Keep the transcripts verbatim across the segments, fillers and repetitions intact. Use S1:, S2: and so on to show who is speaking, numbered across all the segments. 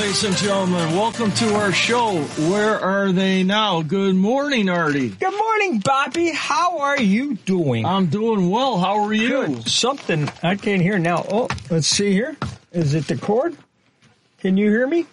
S1: ladies and gentlemen. Welcome to our show. Where are they now? Good morning, Artie.
S2: Good morning, Bobby. How are you doing?
S1: I'm doing well. How are you?
S2: Good. Something I can't hear now. Oh, let's see here. Is it the cord? Can you hear me?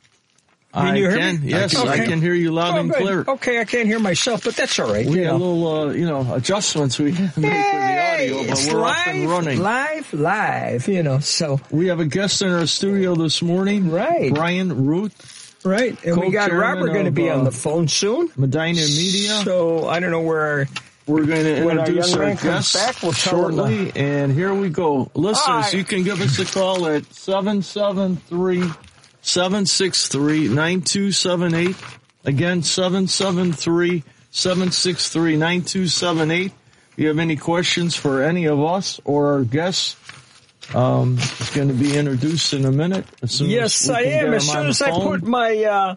S2: Can
S1: I
S2: you hear
S1: can.
S2: me?
S1: Yes,
S2: okay.
S1: I can hear you loud
S2: oh,
S1: and
S2: good.
S1: clear.
S2: Okay, I can't hear myself, but that's all right.
S1: We
S2: you
S1: had a
S2: know.
S1: little, uh, you know, adjustments we had to make
S2: Hey,
S1: with the audio, but
S2: it's
S1: we're
S2: live,
S1: up and running.
S2: live, live, you know, so.
S1: We have a guest in our studio this morning.
S2: Right.
S1: Brian Root.
S2: Right, and we got Robert going to be
S1: of,
S2: on the
S1: uh,
S2: phone soon.
S1: Medina Media.
S2: So, I don't know where...
S1: We're going to
S2: When our
S1: introduce
S2: young
S1: our,
S2: man comes
S1: guest
S2: back, we'll tell him
S1: shortly, and here we go. Listeners,
S2: Hi.
S1: you can give us a call at seven seven three, seven six three, nine two seven eight. Again, seven seven three, seven six three, nine two seven eight. If you have any questions for any of us or our guests, um, it's going to be introduced in a minute. As soon
S2: Yes,
S1: as we
S2: I
S1: can
S2: am.
S1: get
S2: As
S1: him
S2: soon
S1: on
S2: as
S1: the
S2: I
S1: phone.
S2: put my uh,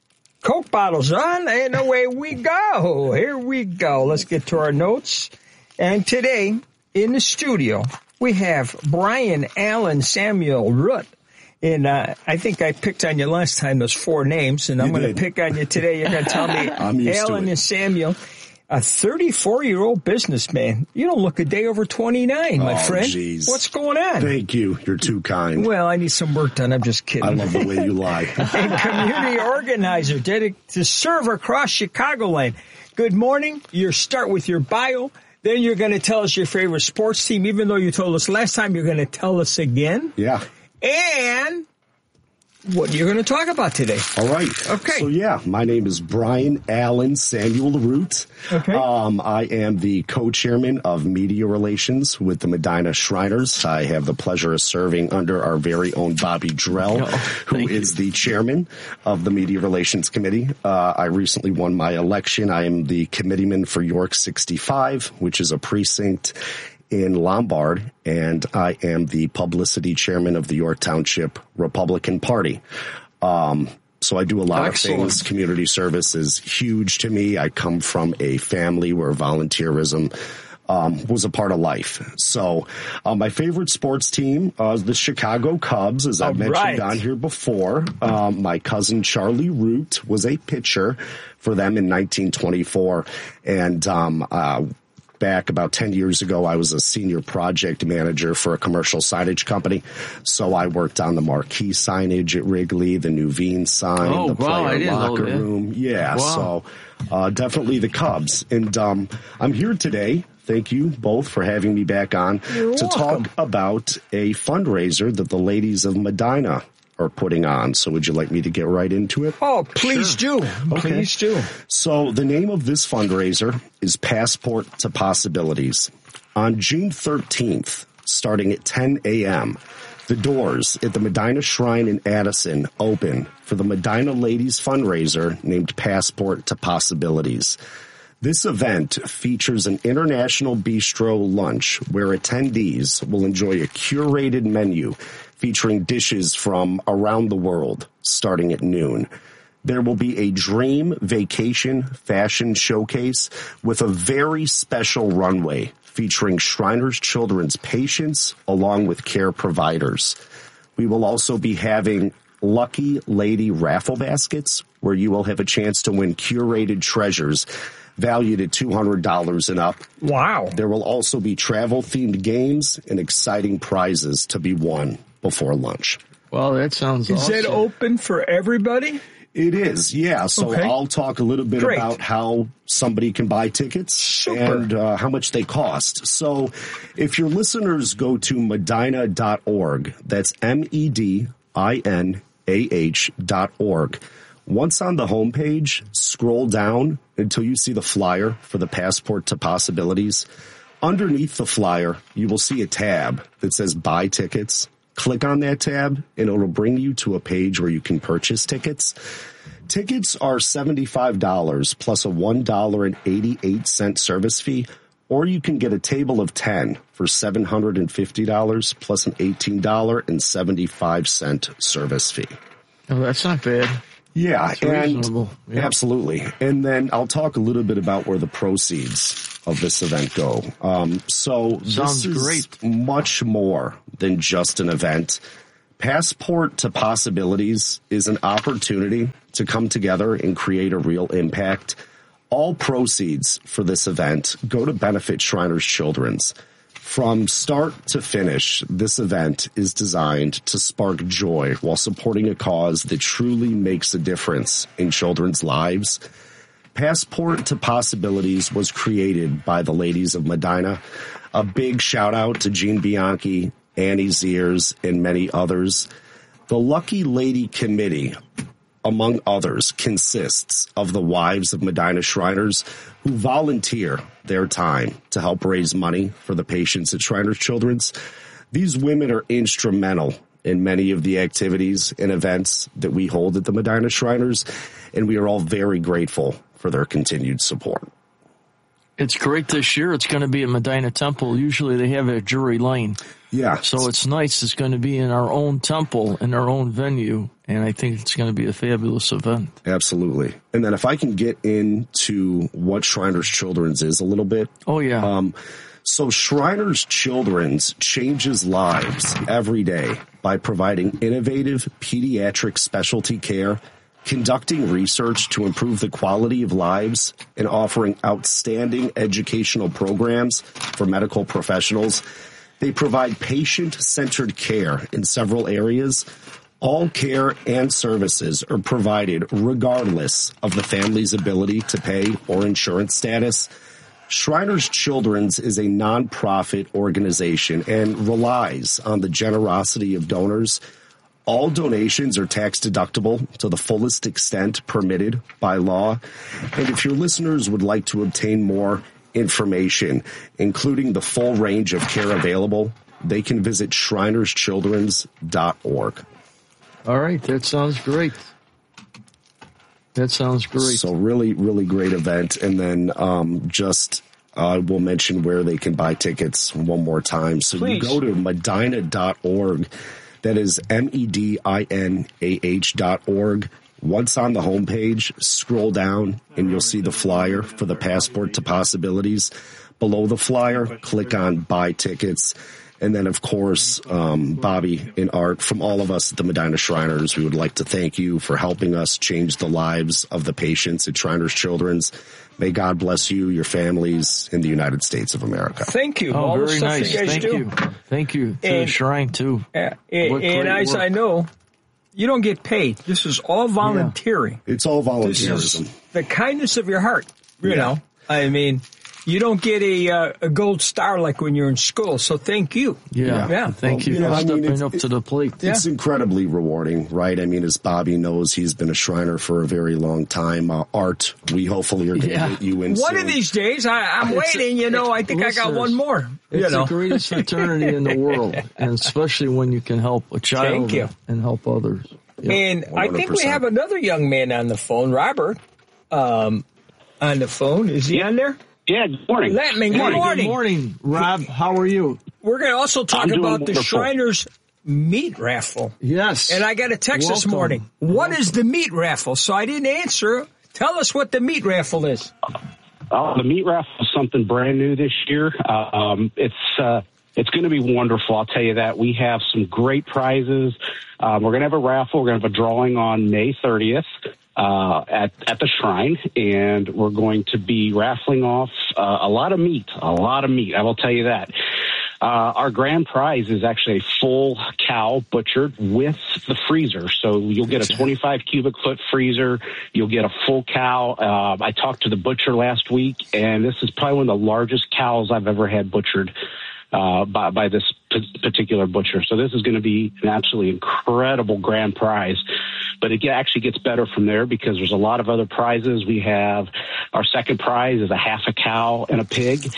S2: Coke bottles on, and away we go. Here we go. Let's get to our notes. And today, in the studio, we have Brian Allen Samuel Root. And uh, I think I picked on you last time, those four names, and I'm going to pick on you today. You're going to tell me
S3: I'm used
S2: Allen
S3: to it.
S2: and Samuel. A thirty-four-year-old businessman. You don't look a day over twenty-nine, my
S3: Oh,
S2: friend.
S3: geez.
S2: What's going on?
S3: Thank you. You're too kind.
S2: Well, I need some work done. I'm just kidding.
S3: I love the way you lie.
S2: And community organizer dedicated to serve across Chicagoland. Good morning. You start with your bio. Then you're going to tell us your favorite sports team, even though you told us last time you're going to tell us again.
S3: Yeah.
S2: And what you're going to talk about today.
S3: All right.
S2: Okay.
S3: So, yeah, my name is Brian Allen Samuel Root.
S2: Okay.
S3: Um, I am the co-chairman of media relations with the Medina Shriners. I have the pleasure of serving under our very own Bobby Drell,
S1: Oh,
S3: who
S1: thank
S3: is the chairman of the media relations committee. Uh, I recently won my election. I am the committeeman for York sixty-five, which is a precinct in Lombard, and I am the publicity chairman of the York Township Republican Party. Um, so I do a lot
S1: Excellent.
S3: of things. Community service is huge to me. I come from a family where volunteerism um, was a part of life. So uh, my favorite sports team uh, is the Chicago Cubs, as I've
S2: All
S3: mentioned
S2: right.
S3: on here before. Um, my cousin Charlie Root was a pitcher for them in nineteen twenty-four, and um, uh, back about ten years ago, I was a senior project manager for a commercial signage company. So I worked on the marquee signage at Wrigley, the Nuveen sign,
S1: Oh,
S3: the
S1: wow, I
S3: player
S1: didn't know
S3: locker
S1: that.
S3: room. Yeah,
S1: Wow.
S3: so uh, definitely the Cubs. And um, I'm here today. Thank you both for having me back on
S2: You're
S3: to
S2: welcome.
S3: talk about a fundraiser that the ladies of Medina are putting on. So would you like me to get right into it?
S2: Oh, please do.
S3: Okay.
S2: Please do.
S3: So the name of this fundraiser is Passport to Possibilities. On June thirteenth, starting at ten a.m., the doors at the Medina Shrine in Addison open for the Medina Ladies fundraiser named Passport to Possibilities. This event features an international bistro lunch where attendees will enjoy a curated menu featuring dishes from around the world starting at noon. There will be a dream vacation fashion showcase with a very special runway featuring Shriners Children's patients along with care providers. We will also be having Lucky Lady raffle baskets where you will have a chance to win curated treasures valued at two hundred dollars and up.
S2: Wow.
S3: There will also be travel-themed games and exciting prizes to be won before lunch.
S1: Well, that sounds
S2: Is
S1: awesome.
S2: it open for everybody?
S3: It is, yeah. So
S2: Okay.
S3: I'll talk a little bit
S2: Great.
S3: about how somebody can buy tickets
S2: Super.
S3: and uh, how much they cost. So if your listeners go to medina dot org, that's M E D I N A H dot org. Once on the homepage, scroll down until you see the flyer for the Passport to Possibilities. Underneath the flyer, you will see a tab that says Buy Tickets. Click on that tab, and it'll bring you to a page where you can purchase tickets. Tickets are seventy-five dollars plus a one dollar and eighty-eight cent service fee, or you can get a table of ten for seven hundred fifty dollars plus an eighteen dollars and seventy-five cent service fee.
S1: Oh, that's not bad.
S3: Yeah,
S1: It's
S3: and
S1: reasonable. Yeah.
S3: absolutely. And then I'll talk a little bit about where the proceeds of this event go. Um, so
S1: Sounds
S3: this is
S1: great.
S3: much more than just an event. Passport to Possibilities is an opportunity to come together and create a real impact. All proceeds for this event go to benefit Shriners Children's. From start to finish, this event is designed to spark joy while supporting a cause that truly makes a difference in children's lives. Passport to Possibilities was created by the ladies of Medina. A big shout out to Jean Bianchi, Annie Ziers, and many others. The Lucky Lady Committee, among others, consists of the wives of Medina Shriners who volunteer their time to help raise money for the patients at Shriners Children's. These women are instrumental in many of the activities and events that we hold at the Medina Shriners, and we are all very grateful for their continued support.
S1: It's great this year. It's going to be at Medina Temple. Usually they have it at Drury Lane.
S3: Yeah.
S1: So it's nice. It's going to be in our own temple, in our own venue, and I think it's going to be a fabulous event.
S3: Absolutely. And then if I can get into what Shriners Children's is a little bit.
S1: Oh, yeah.
S3: Um, so Shriners Children's changes lives every day by providing innovative pediatric specialty care, conducting research to improve the quality of lives, and offering outstanding educational programs for medical professionals. They provide patient-centered care in several areas. All care and services are provided regardless of the family's ability to pay or insurance status. Shriners Children's is a nonprofit organization and relies on the generosity of donors. All donations are tax deductible to the fullest extent permitted by law. And if your listeners would like to obtain more information, including the full range of care available, they can visit shriners children's dot org.
S1: All right. That sounds great. That sounds great.
S3: So really, really great event. And then um, just I uh, will mention where they can buy tickets one more time. So
S2: Please.
S3: You go to medina dot org. That is M E D I N A H dot org. Once on the homepage, scroll down and you'll see the flyer for the Passport to Possibilities. Below the flyer, click on Buy Tickets. And then, of course, um, Bobby and Art, from all of us at the Medina Shriners, we would like to thank you for helping us change the lives of the patients at Shriners Children's. May God bless you, your families, in the United States of America.
S2: Thank you.
S1: Oh,
S2: all the
S1: very
S2: stuff
S1: nice.
S2: you guys
S1: Thank
S2: do.
S1: you. Thank you to
S2: And-
S1: the Shrine, too.
S2: Uh, and
S1: What
S2: and
S1: great
S2: as
S1: work.
S2: I know, you don't get paid. This is all volunteering.
S3: It's all
S2: This
S3: volunteerism.
S2: is the kindness of your heart. You
S3: Yeah.
S2: know, I mean, you don't get a uh, a gold star like when you're in school. So thank you.
S1: Yeah.
S2: Yeah.
S1: Thank
S3: Well,
S1: you
S3: you know,
S1: for
S3: I mean,
S1: stepping
S3: it's-
S1: up
S3: it-
S1: to the plate.
S3: It's incredibly rewarding, right? I mean, as Bobby knows, he's been a Shriner for a very long time. Uh, Art, we hopefully are going to
S1: Yeah.
S3: get you in
S2: One
S3: soon.
S2: of these days, I, I'm
S1: It's a-
S2: waiting. You know, I think I got
S1: listeners,
S2: one more. You
S1: It's
S2: know,
S1: the greatest fraternity in the world, and especially when you can help a child
S2: Thank you.
S1: and help others. Yep.
S2: and I think we
S3: one hundred percent.
S2: have another young man on the phone, Robert, um, on the phone. Is he on there?
S4: Yeah, good morning.
S2: Letman, good
S1: Hey,
S2: morning.
S1: Good morning, Rob. How are you?
S2: We're going to also talk
S4: I'm doing
S2: about the
S4: wonderful.
S2: Shriners meat raffle.
S1: Yes.
S2: And I got a text this
S1: Welcome.
S2: morning. What is the meat raffle? So I didn't answer. Tell us what the meat raffle is.
S4: Oh, the meat raffle is something brand new this year. Uh, um, it's uh, it's going to be wonderful. I'll tell you that. We have some great prizes. Um, we're going to have a raffle. We're going to have a drawing on May thirtieth uh, at at the Shrine, and we're going to be raffling off uh, a lot of meat. A lot of meat. I will tell you that. Uh, our grand prize is actually a full cow butchered with the freezer. So you'll get a twenty-five cubic foot freezer. You'll get a full cow. Uh, I talked to the butcher last week, and this is probably one of the largest cows I've ever had butchered uh, by, by this p- particular butcher. So this is going to be an absolutely incredible grand prize. But it actually gets better from there because there's a lot of other prizes. We have our second prize is a half a cow and a pig.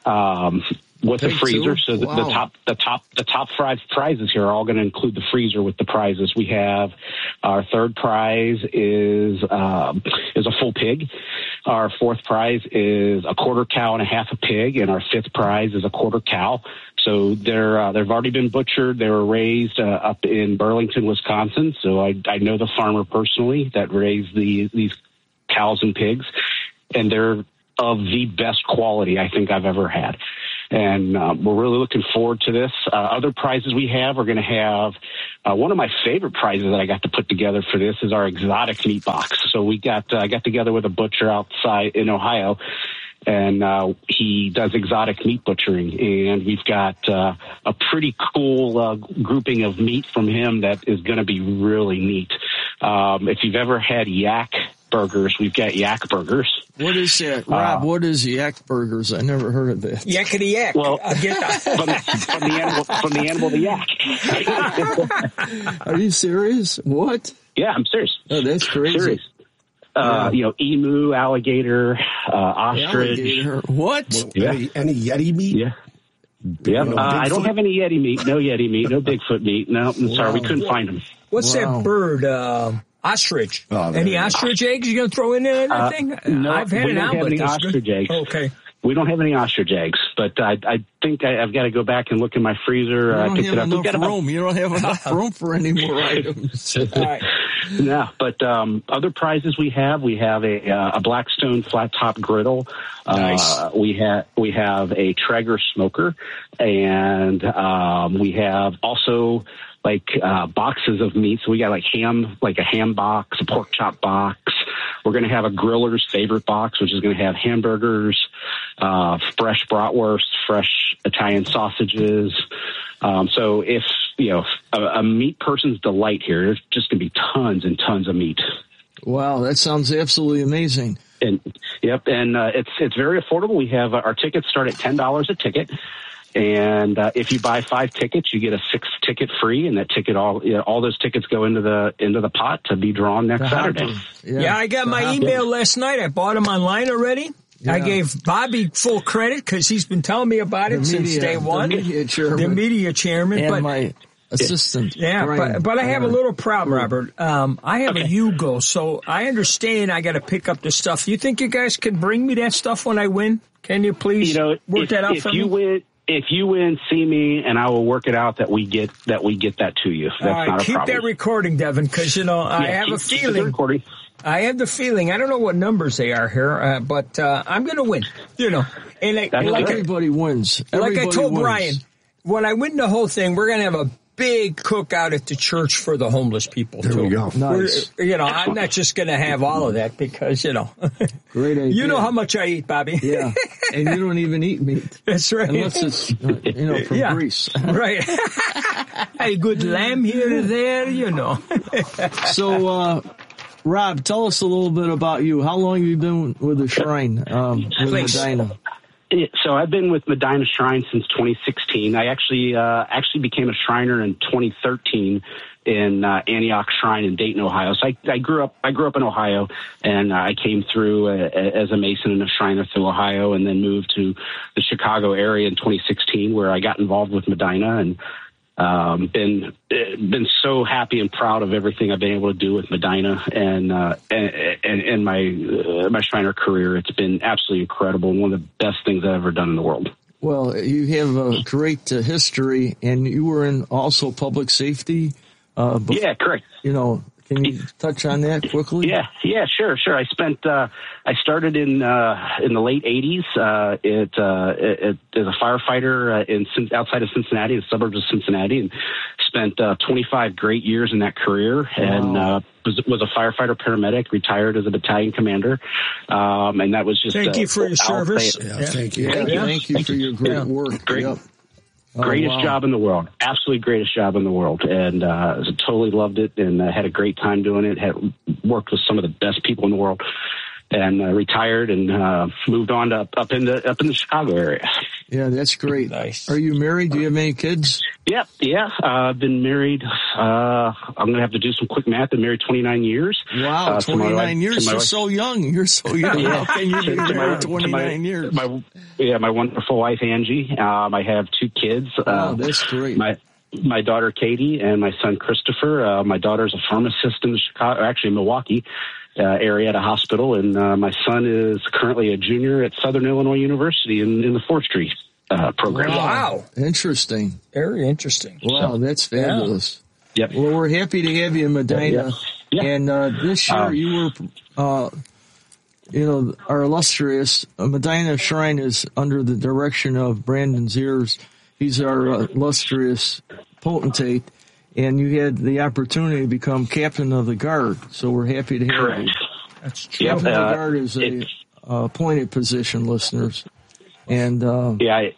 S4: Um, with the
S1: Pig
S4: freezer.
S1: too?
S4: So the,
S1: Wow.
S4: the top, the top, the top five prizes here are all going to include the freezer with the prizes. We have our third prize is, um, is a full pig. Our fourth prize is a quarter cow and a half a pig. And our fifth prize is a quarter cow. So they're, uh, they've already been butchered. They were raised, uh, up in Burlington, Wisconsin. So I, I know the farmer personally that raised the, these cows and pigs, and they're of the best quality I think I've ever had. And uh, we're really looking forward to this. Uh, other prizes we have, we're going to have uh, one of my favorite prizes that I got to put together for this is our exotic meat box. So we got, uh, I got together with a butcher outside in Ohio, and uh, he does exotic meat butchering. And we've got uh, a pretty cool uh, grouping of meat from him that is going to be really neat. Um, if you've ever had yak burgers, we've got yak burgers.
S1: What is that, Rob? Uh, what is yak burgers? I never heard of that.
S2: Yakety yak.
S4: Well,
S2: I get that.
S4: from, from the animal, from the animal, the yak.
S1: Are you serious? What?
S4: Yeah, I'm serious.
S1: Oh, that's crazy.
S4: Serious. Uh, yeah. You know, emu, alligator, uh, ostrich.
S1: Alligator. What?
S3: Well, yeah. Any, any Yeti meat?
S4: Yeah. Yeah. You know, uh, I don't have any Yeti meat. No Yeti meat. No Bigfoot meat. No, I'm sorry. Wow. We couldn't find them.
S2: What's
S1: wow.
S2: that bird? Uh, ostrich. Oh, any ostrich eggs you going to throw in there? Anything?
S4: Uh, no,
S2: I've had
S4: we
S2: an
S4: don't have any ostrich
S2: good.
S4: eggs.
S2: Okay.
S4: We don't have any ostrich eggs, but I, I think I, I've got to go back and look in my freezer.
S1: You don't
S4: I picked
S1: have
S4: it up.
S1: enough
S4: got
S1: room.
S4: About...
S1: You don't have enough room for any more items.
S2: All right.
S4: Yeah, but um, other prizes we have, we have a, uh, a Blackstone flat top griddle.
S2: Nice.
S4: Uh, we have we have a Traeger smoker, and um, we have also like uh, boxes of meat. So we got like ham, like a ham box, a pork chop box. We're going to have a griller's favorite box, which is going to have hamburgers, uh, fresh bratwurst, fresh Italian sausages. Um, so if, you know, a, a meat person's delight here, there's just going to be tons and tons of meat.
S1: Wow, that sounds absolutely amazing.
S4: And yep, and uh, it's it's very affordable. We have uh, our tickets start at ten dollars a ticket. And uh, if you buy five tickets, you get a sixth ticket free, and that ticket all you know, all those tickets go into the into the pot to be drawn next
S1: the
S4: Saturday.
S2: Yeah. yeah, I got the my hopper. email last night. I bought them online already. Yeah. I gave Bobby full credit because he's been telling me about it the since media, day one.
S1: The media chairman,
S2: the media chairman,
S1: and
S2: but
S1: my assistant.
S2: Yeah,
S1: Brian.
S2: but but I have a little problem, Robert. Um, I have okay. a Yugo, so I understand I got to pick up the stuff. You think you guys can bring me that stuff when I win? Can you please
S4: you know,
S2: work
S4: if,
S2: that out
S4: if
S2: for
S4: you
S2: me?
S4: Win, If you win, see me, and I will work it out that we get that we get that to you. That's
S2: All right,
S4: not a
S2: keep
S4: problem.
S2: that recording, Devin, because you know I
S4: yeah,
S2: have
S4: keep,
S2: a feeling.
S4: Recording.
S2: I have the feeling. I don't know what numbers they are here, uh, but uh, I'm going to win. You know, and I, like
S1: everybody
S2: I,
S1: wins. Everybody
S2: like I told
S1: wins.
S2: Brian, when I win the whole thing, we're going to have a big cookout at the church for the homeless people.
S3: There
S2: too.
S3: we go.
S1: Nice.
S2: We're, you know, I'm not just going to have all of that because you know.
S1: Great idea.
S2: You know how much I eat, Bobby.
S1: Yeah, and you don't even eat meat.
S2: That's right.
S1: Unless it's you know from
S2: yeah.
S1: Greece.
S2: Right. A good lamb here and there, you know.
S1: So, uh, Rob, tell us a little bit about you. How long have you been with the Shrine, um, with
S2: Please.
S1: Medina?
S4: So I've been with Medina Shrine since twenty sixteen. I actually uh, actually became a Shriner in twenty thirteen in uh, Antioch Shrine in Dayton, Ohio. So I, I grew up I grew up in Ohio, and uh, I came through uh, as a Mason and a Shriner through Ohio, and then moved to the Chicago area in twenty sixteen, where I got involved with Medina and. Um, been been so happy and proud of everything I've been able to do with Medina and uh, and, and, and my uh, my Shriner career. It's been absolutely incredible and one of the best things I've ever done in the world.
S1: Well, you have a great uh, history, and you were in also public safety. Uh, before,
S4: yeah, correct.
S1: You know, can you touch on that quickly?
S4: Yeah, yeah, sure, sure. I spent, uh, I started in, uh, in the late eighties, uh, it, uh, it, as a firefighter, uh, in, outside of Cincinnati, in the suburbs of Cincinnati, and spent, uh, twenty-five great years in that career, and,
S1: wow.
S4: uh, was, was a firefighter paramedic, retired as a battalion commander. Um, and that was just,
S2: thank
S4: uh,
S2: you for your service.
S3: Yeah, yeah. Thank you.
S1: Yeah,
S4: thank you.
S1: Thank you for your great
S2: yeah.
S1: work.
S4: Great.
S1: Yep. Oh,
S4: Greatest
S1: wow.
S4: job in the world. Absolutely greatest job in the world. And uh, totally loved it and uh, had a great time doing it. Had worked with some of the best people in the world and uh, retired and uh, moved on to up, up in the up in the Chicago area.
S1: Yeah, that's great.
S2: Nice.
S1: Are you married? Do you have any kids?
S4: Yep, yeah. I've uh, been married. Uh, I'm going to have to do some quick math. Been married twenty-nine years.
S1: Wow,
S4: uh,
S1: twenty-nine
S4: wife,
S1: years. You're
S4: wife.
S1: so young. You're so young.
S4: Yeah.
S1: How can you be
S4: To
S1: married
S4: my-
S1: twenty-nine
S4: my,
S1: years?
S4: My, yeah, my wonderful wife, Angie. Um, I have two kids.
S1: Oh,
S4: uh,
S1: that's great.
S4: My my daughter, Katie, and my son, Christopher. Uh, my daughter's a pharmacist in the Chicago, actually Milwaukee uh, area at a hospital. And uh, my son is currently a junior at Southern Illinois University in, in the forestry uh, program.
S2: Wow.
S1: Interesting.
S2: Very interesting.
S1: Wow, that's fabulous.
S4: Yep.
S1: Well, we're happy to have you in Medina.
S4: Yeah. Yeah.
S1: And uh, this year
S4: Um,
S1: you were uh, you know, our illustrious uh, Medina Shrine is under the direction of Brandon Ziers. He's our uh, illustrious potentate, and you had the opportunity to become captain of the guard. So we're happy to have
S4: Correct.
S1: you.
S2: That's true.
S1: Captain
S4: Yep,
S1: of the
S4: uh,
S1: guard is a
S4: it's-
S1: uh, appointed position, listeners, and uh,
S4: Yeah, I,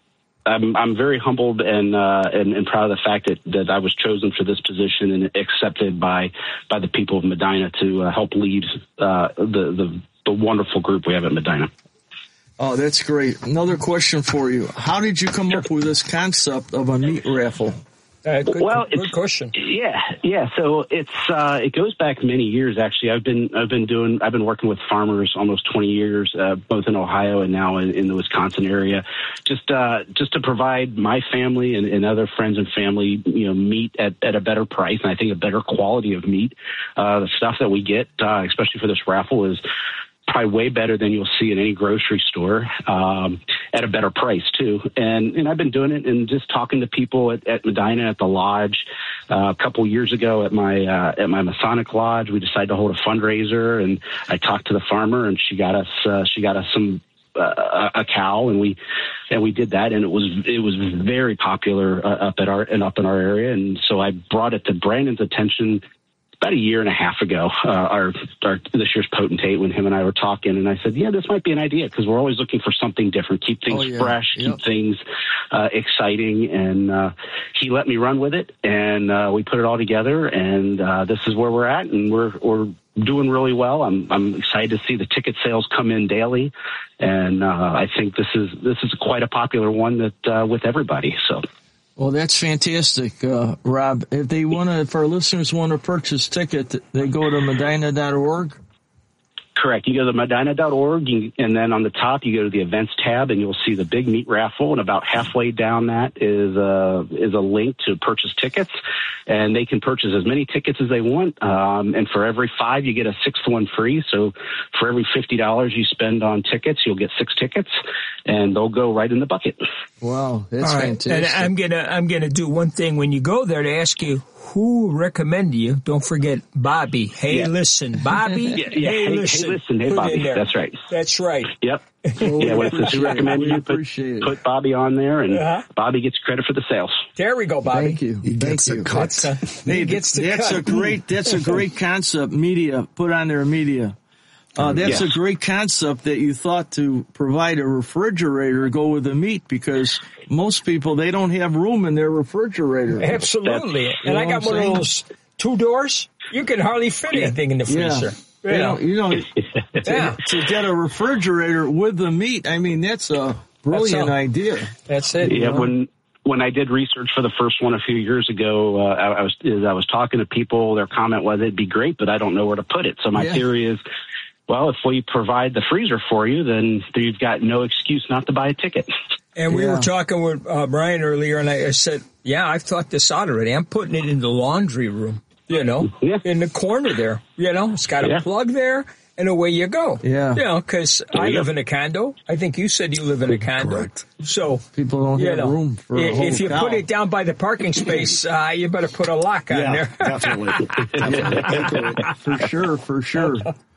S4: I'm I'm very humbled and, uh, and and proud of the fact that, that I was chosen for this position and accepted by by the people of Medina to uh, help lead uh, the, the the wonderful group we have at Medina.
S1: oh, that's great. Another question for you: how did you come up with this concept of a meat raffle?
S2: Uh, good,
S4: Well,
S2: good
S4: it's-
S2: question.
S4: Yeah, yeah. So it's uh, it goes back many years. Actually, I've been I've been doing I've been working with farmers almost twenty years, uh, both in Ohio and now in, in the Wisconsin area, just uh, just to provide my family and, and other friends and family, you know, meat at, at a better price, and I think a better quality of meat. Uh, the stuff that we get, uh, especially for this raffle, is probably way better than you'll see in any grocery store, um, at a better price too. And, and I've been doing it and just talking to people at, at Medina at the lodge. Uh, a couple years ago at my, uh, at my Masonic lodge, we decided to hold a fundraiser, and I talked to the farmer, and she got us, uh, she got us some, uh, a cow, and we, and we did that, and it was, it was very popular uh, up at our, and up in our area. And so I brought it to Brandon's attention about a year and a half ago, uh, our, our this year's potentate, when him and I were talking, and I said, yeah, this might be an idea, because we're always looking for something different, keep things
S1: Oh, yeah.
S4: fresh,
S1: Yep.
S4: keep things uh, exciting. And uh, he let me run with it, and uh, we put it all together, and uh, this is where we're at, and we're we're doing really well. I'm I'm excited to see the ticket sales come in daily, and uh, I think this is this is quite a popular one that uh, with everybody. So.
S1: Well, that's fantastic, uh, Rob. If they want to, if our listeners want to purchase ticket, they go to medina dot org.
S4: Correct. You go to medina dot org, and then on the top you go to the events tab, and you'll see the big meat raffle. And about halfway down that is a is a link to purchase tickets, and they can purchase as many tickets as they want. Um, and for every five, you get a sixth one free. So for every fifty dollars you spend on tickets, you'll get six tickets, and they'll go right in the bucket.
S1: Wow, that's
S2: All right.
S1: fantastic.
S2: And I'm gonna I'm gonna do one thing when you go there to ask you who recommended you. Don't forget Bobby. Hey,
S4: Yeah.
S2: listen, Bobby.
S4: Yeah, yeah.
S2: Hey,
S4: Hey, hey,
S2: listen.
S4: listen. Hey,
S2: Put it
S4: Bobby.
S2: in there.
S4: That's right.
S2: That's right.
S4: Yep.
S1: Well,
S4: Yeah,
S1: we
S4: when it says
S1: appreciate
S4: who
S1: it.
S4: recommended
S1: We
S4: you, put,
S1: appreciate it.
S4: put Bobby on there, and
S2: Uh-huh.
S4: Bobby gets credit for the sales.
S2: There we go, Bobby.
S1: Thank you.
S3: He
S1: Thank
S3: gets
S1: you.
S3: a cut.
S2: That's, uh,
S1: Hey,
S2: he gets the
S1: that's
S2: cut.
S1: a great. That's a great concept. Media put on their media. Uh, that's
S4: Yes.
S1: a great concept that you thought to provide a refrigerator to go with the meat, because most people, they don't have room in their refrigerator.
S2: Absolutely.
S1: You
S2: And
S1: know
S2: I got
S1: what
S2: one
S1: I'm
S2: of those two doors. You can hardly fit anything in the
S1: Yeah.
S2: freezer.
S1: You
S2: You
S1: know,
S2: know.
S1: you know
S2: Yeah.
S1: to get a refrigerator with the meat, I mean, that's a brilliant
S2: That's all.
S1: idea.
S2: That's it.
S4: Yeah,
S1: know?
S4: when when I did research for the first one a few years ago, uh, I, I was as I was talking to people, their comment was, "It'd be great, but I don't know where to put it." So my
S1: Yeah.
S4: theory is, well, if we provide the freezer for you, then you've got no excuse not to buy a ticket.
S2: And we
S1: Yeah.
S2: were talking with uh, Brian earlier, and I, I said, yeah, I've thought this out already. I'm putting it in the laundry room, you know,
S4: Yeah.
S2: in the corner there. You know, it's got a
S4: Yeah.
S2: plug there, and away you go.
S1: Yeah.
S2: You know, because
S4: There
S2: I
S4: you
S2: live
S4: go.
S2: in a condo. I think you said you live in a condo.
S3: Correct.
S2: So
S1: People don't
S2: you
S1: have
S2: know,
S1: room for a
S2: i-
S1: whole
S2: if you
S1: cow.
S2: put it down by the parking space, uh, you better put a lock on
S3: Yeah,
S2: there.
S3: definitely. definitely.
S1: For sure, for sure.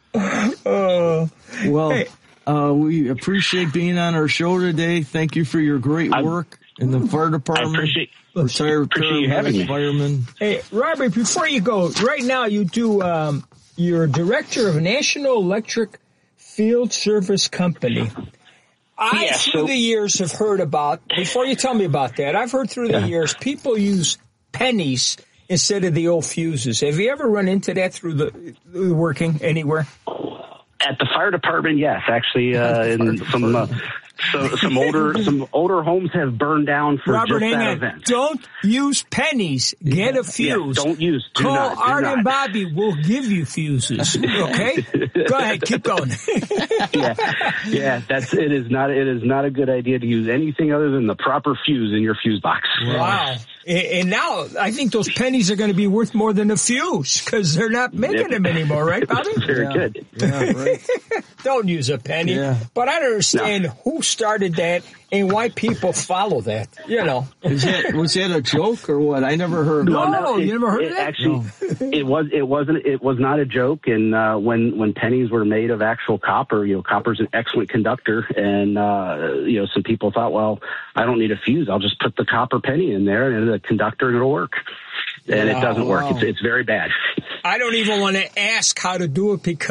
S2: Uh,
S1: Well,
S2: Hey.
S1: uh, we appreciate being on our show today. Thank you for your great
S4: I-
S1: work in the fire
S4: I
S1: department.
S4: appreciate
S1: Retired
S4: appreciate you having
S1: paramedic
S4: me.
S1: fireman.
S2: Hey, Robert, before you go, right now you do, um, you're director of National Electric Field Service Company. I,
S4: Yeah,
S2: through
S4: so-
S2: the years, have heard about, before you tell me about that, I've heard through the
S4: Yeah.
S2: years people use pennies instead of the old fuses. Have you ever run into that through the, the working anywhere?
S4: At the fire department, yes, actually, uh, in some uh, so, some older some older homes have burned down for
S2: Robert,
S4: just
S2: hang
S4: that
S2: on.
S4: event.
S2: Don't use pennies. Get a fuse.
S4: Yeah, don't use. Do
S2: Call
S4: not, do
S2: Art and
S4: not.
S2: Bobby. We'll give you fuses. Okay? Go ahead. Keep going.
S4: yeah, yeah, that's it. Is not it is not a good idea to use anything other than the proper fuse in your fuse box.
S2: Wow. And and now I think those pennies are going to be worth more than a fuse because they're not making
S4: Yep.
S2: them anymore, right, Bobby?
S4: Very
S1: Yeah.
S4: good.
S1: Yeah, right.
S2: Don't use a penny.
S1: Yeah.
S2: But I don't understand
S4: No.
S2: who started that and why people follow that. You know.
S1: Is that, was that a joke or what? I never heard.
S2: No,
S1: about
S2: no,
S1: it.
S2: you never heard
S4: it,
S2: of that?
S4: Actually, it was it wasn't it was not a joke. And uh, when when pennies were made of actual copper, you know, copper's an excellent conductor, and uh, you know, some people thought, well, I don't need a fuse. I'll just put the copper penny in there and the conductor, and it'll work. And
S2: Wow,
S4: it doesn't work.
S2: wow.
S4: It's it's very bad.
S2: I don't even want to ask how to do it because